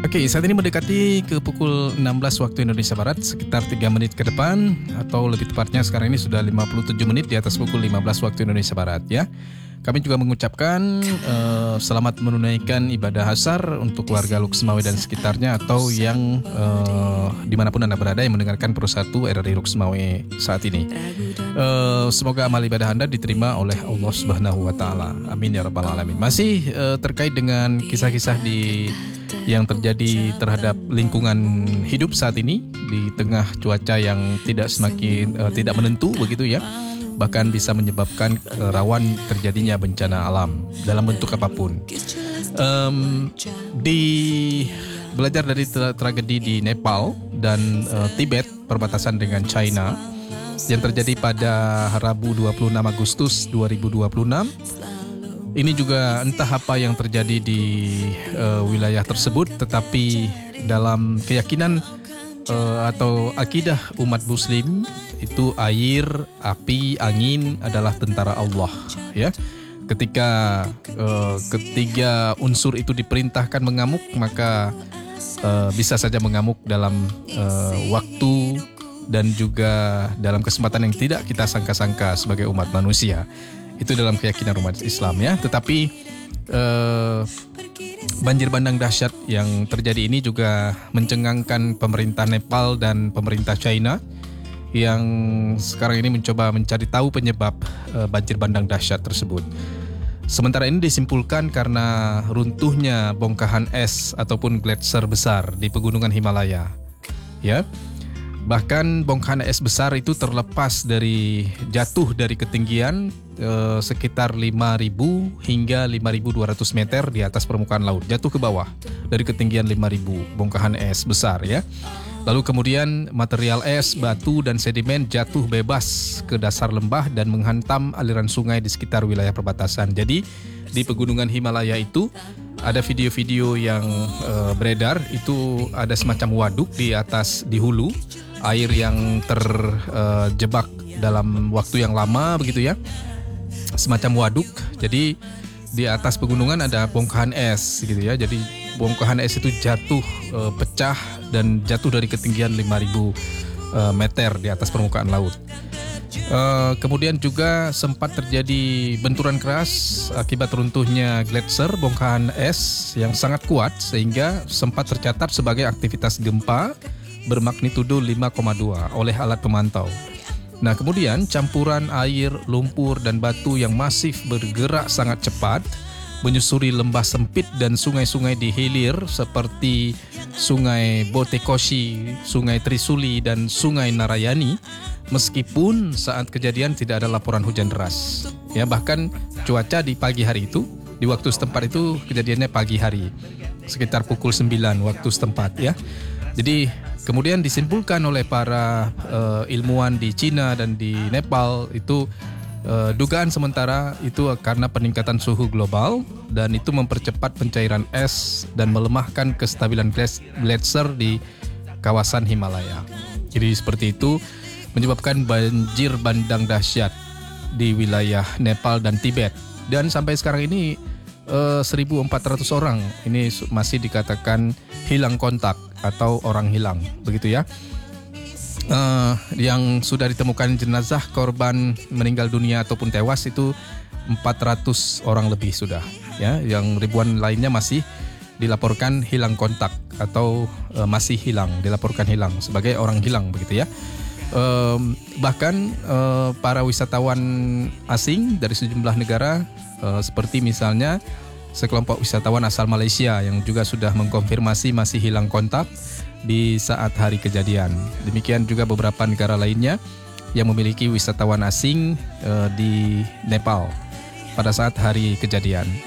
Oke, saat ini mendekati ke pukul 16 waktu Indonesia Barat, sekitar 3 menit ke depan, atau lebih tepatnya sekarang ini sudah 57 menit di atas pukul 15 waktu Indonesia Barat ya. Kami juga mengucapkan selamat menunaikan ibadah asar untuk warga Luxmawe dan sekitarnya, atau yang dimanapun Anda berada yang mendengarkan Pro 1 RRI Luxmawe saat ini. Semoga amal ibadah Anda diterima oleh Allah Subhanahu wa Ta'ala. Amin ya Rabbal Alamin. Masih terkait dengan kisah-kisah yang terjadi terhadap lingkungan hidup saat ini di tengah cuaca yang tidak menentu begitu ya, bahkan bisa menyebabkan rawan terjadinya bencana alam dalam bentuk apapun. Belajar dari tragedi di Nepal dan Tibet perbatasan dengan China yang terjadi pada Rabu 26 Agustus 2026. Ini juga entah apa yang terjadi di wilayah tersebut, tetapi dalam keyakinan atau akidah umat muslim itu air, api, angin adalah tentara Allah ya. Ketika ketiga unsur itu diperintahkan mengamuk, maka bisa saja mengamuk dalam waktu dan juga dalam kesempatan yang tidak kita sangka-sangka sebagai umat manusia. Itu dalam keyakinan umat Islam ya. Tetapi banjir bandang dahsyat yang terjadi ini juga mencengangkan pemerintah Nepal dan pemerintah China yang sekarang ini mencoba mencari tahu penyebab banjir bandang dahsyat tersebut. Sementara ini disimpulkan karena runtuhnya bongkahan es ataupun gletser besar di pegunungan Himalaya. Ya. Bahkan bongkahan es besar itu jatuh dari ketinggian sekitar 5.000 hingga 5.200 meter di atas permukaan laut. Jatuh ke bawah dari ketinggian 5.000 bongkahan es besar ya. Lalu kemudian material es, batu dan sedimen jatuh bebas ke dasar lembah dan menghantam aliran sungai di sekitar wilayah perbatasan. Jadi di pegunungan Himalaya itu ada video-video yang beredar, itu ada semacam waduk di hulu, air yang terjebak dalam waktu yang lama begitu ya, semacam waduk. Jadi di atas pegunungan ada bongkahan es gitu ya. Jadi bongkahan es itu jatuh, pecah dan jatuh dari ketinggian 5.000 meter di atas permukaan laut. Kemudian juga sempat terjadi benturan keras akibat runtuhnya gletser, bongkahan es yang sangat kuat sehingga sempat tercatat sebagai aktivitas gempa bermagnitudo 5,2 oleh alat pemantau. Nah, kemudian campuran air, lumpur dan batu yang masif bergerak sangat cepat menyusuri lembah sempit dan sungai-sungai di hilir seperti Sungai Botekoshi, Sungai Trisuli dan Sungai Narayani, meskipun saat kejadian tidak ada laporan hujan deras. Ya, bahkan cuaca di pagi hari itu, di waktu setempat itu kejadiannya pagi hari, sekitar pukul 9 waktu setempat ya. Jadi kemudian disimpulkan oleh para ilmuwan di Cina dan di Nepal itu dugaan sementara itu karena peningkatan suhu global dan itu mempercepat pencairan es dan melemahkan kestabilan gletser di kawasan Himalaya. Jadi seperti itu menyebabkan banjir bandang dahsyat di wilayah Nepal dan Tibet. Dan sampai sekarang ini 1.400 orang ini masih dikatakan hilang kontak atau orang hilang begitu ya. Yang sudah ditemukan jenazah korban meninggal dunia ataupun tewas itu 400 orang lebih sudah ya. Yang ribuan lainnya masih dilaporkan hilang kontak atau masih hilang, dilaporkan hilang sebagai orang hilang begitu ya. Bahkan para wisatawan asing dari sejumlah negara seperti misalnya sekelompok wisatawan asal Malaysia yang juga sudah mengkonfirmasi masih hilang kontak di saat hari kejadian. Demikian juga beberapa negara lainnya yang memiliki wisatawan asing di Nepal pada saat hari kejadian.